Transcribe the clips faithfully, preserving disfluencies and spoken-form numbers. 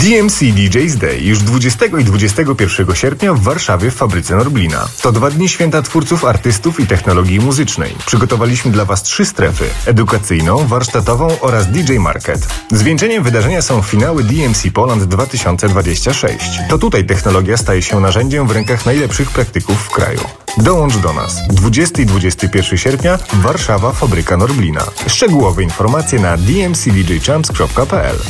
D M C D J's Day już dwudziestego i dwudziestego pierwszego sierpnia w Warszawie w fabryce Norblina. To dwa dni święta twórców, artystów i technologii muzycznej. Przygotowaliśmy dla Was trzy strefy: edukacyjną, warsztatową oraz D J Market. Zwieńczeniem wydarzenia są finały D M C Poland dwa tysiące dwadzieścia sześć. To tutaj technologia staje się narzędziem w rękach najlepszych praktyków w kraju. Dołącz do nas. dwudziestego i dwudziestego pierwszego sierpnia Warszawa, fabryka Norblina. Szczegółowe informacje na d m c d j champs kropka p l.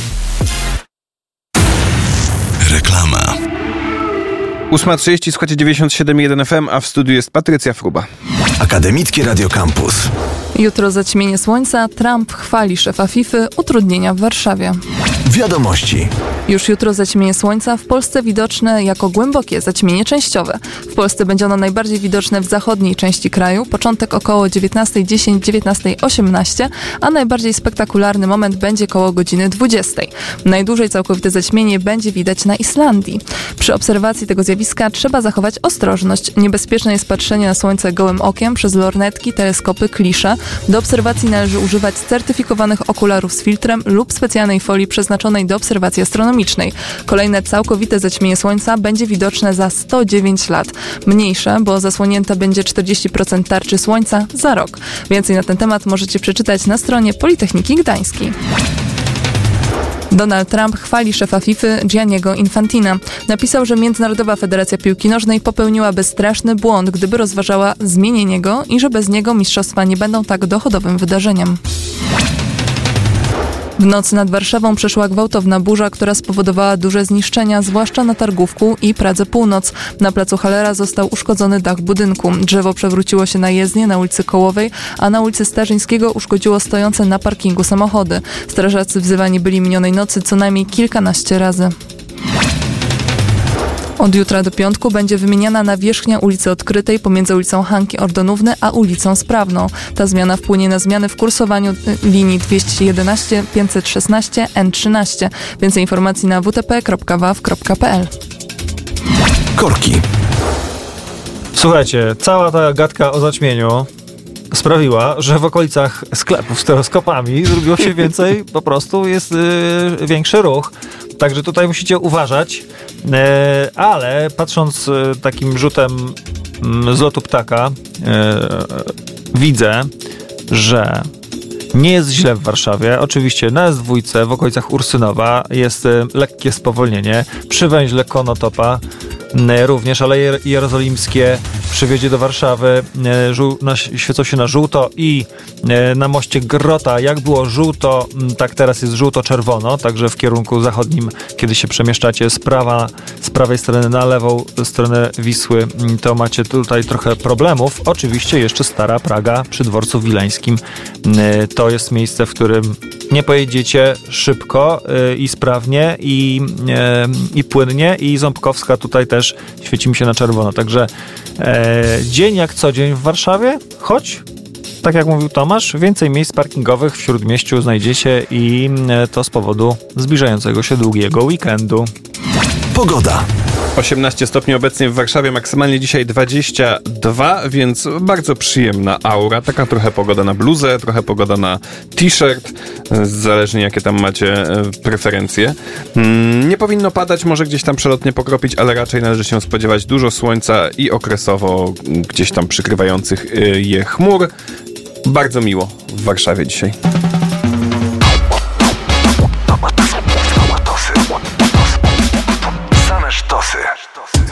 Reklama. ósma trzydzieści, słuchajcie dziewięćdziesiąt siedem jeden F M, a w studiu jest Patrycja Fruba. Akademickie Radio Campus. Jutro zaćmienie słońca, Trump chwali szefa FIFA, utrudnienia w Warszawie. Wiadomości. Już jutro zaćmienie słońca, w Polsce widoczne jako głębokie zaćmienie częściowe. W Polsce będzie ono najbardziej widoczne w zachodniej części kraju, początek około dziewiętnasta dziesięć, dziewiętnasta osiemnaście, a najbardziej spektakularny moment będzie koło godziny dwudziestej. Najdłużej całkowite zaćmienie będzie widać na Islandii. Przy obserwacji tego zjawiska trzeba zachować ostrożność. Niebezpieczne jest patrzenie na słońce gołym okiem przez lornetki, teleskopy, klisze. Do obserwacji należy używać certyfikowanych okularów z filtrem lub specjalnej folii przeznaczonej do obserwacji astronomicznej. Kolejne całkowite zaćmienie słońca będzie widoczne za sto dziewięć lat. Mniejsze, bo zasłonięta będzie czterdzieści procent tarczy słońca za rok. Więcej na ten temat możecie przeczytać na stronie Politechniki Gdańskiej. Donald Trump chwali szefa FIFA Gianniego Infantina. Napisał, że Międzynarodowa Federacja Piłki Nożnej popełniłaby straszny błąd, gdyby rozważała zmienienie go i że bez niego mistrzostwa nie będą tak dochodowym wydarzeniem. W nocy nad Warszawą przeszła gwałtowna burza, która spowodowała duże zniszczenia, zwłaszcza na Targówku i Pradze Północ. Na placu Hallera został uszkodzony dach budynku. Drzewo przewróciło się na jezdnię na ulicy Kołowej, a na ulicy Starzyńskiego uszkodziło stojące na parkingu samochody. Strażacy wzywani byli minionej nocy co najmniej kilkanaście razy. Od jutra do piątku będzie wymieniana nawierzchnia ulicy Odkrytej pomiędzy ulicą Hanki Ordonówny a ulicą Sprawną. Ta zmiana wpłynie na zmiany w kursowaniu linii dwieście jedenaście, pięćset szesnaście, N trzynaście. Więcej informacji na w t p kropka w a w kropka p l. Korki. Słuchajcie, cała ta gadka o zaćmieniu sprawiła, że w okolicach sklepów z teleskopami zrobiło się więcej, po prostu jest yy, większy ruch. Także tutaj musicie uważać, e, ale patrząc e, takim rzutem m, z lotu ptaka e, widzę, że nie jest źle w Warszawie. Oczywiście na S dwa w okolicach Ursynowa jest e, lekkie spowolnienie. Przy węźle Konotopa e, również, ale jerozolimskie przy wjeździe do Warszawy e, żół, na, świecą się na żółto i e, na moście Grota, jak było żółto, m, tak teraz jest żółto-czerwono, także w kierunku zachodnim, kiedy się przemieszczacie z, prawa, z prawej strony na lewą stronę Wisły, m, to macie tutaj trochę problemów. Oczywiście jeszcze Stara Praga przy dworcu wileńskim. E, to jest miejsce, w którym nie pojedziecie szybko e, i sprawnie i, e, i płynnie, i Ząbkowska tutaj też świeci mi się na czerwono, także e, dzień jak co dzień w Warszawie, choć, tak jak mówił Tomasz, więcej miejsc parkingowych w Śródmieściu znajdziecie i to z powodu zbliżającego się długiego weekendu. Pogoda. osiemnaście stopni obecnie w Warszawie, maksymalnie dzisiaj dwadzieścia dwa, więc bardzo przyjemna aura. Taka trochę pogoda na bluzę, trochę pogoda na t-shirt, zależnie jakie tam macie preferencje. Nie powinno padać, może gdzieś tam przelotnie pokropić, ale raczej należy się spodziewać dużo słońca i okresowo gdzieś tam przykrywających je chmur. Bardzo miło w Warszawie dzisiaj.